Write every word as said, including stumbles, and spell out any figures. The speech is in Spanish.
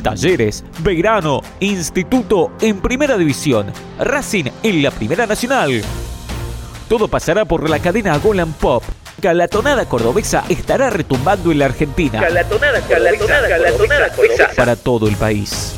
Talleres, Belgrano, Instituto en Primera División, Racing en la Primera Nacional. Todo pasará por la cadena Golan Pop. La cordobesa estará retumbando en la Argentina. Calatonada, calatonada, calatonada, cordobesa. Para todo el país.